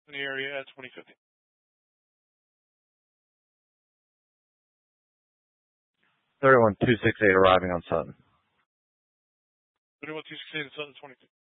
in the area at 2050. 31268 arriving on Sutton. 31268 at Sutton, 2050.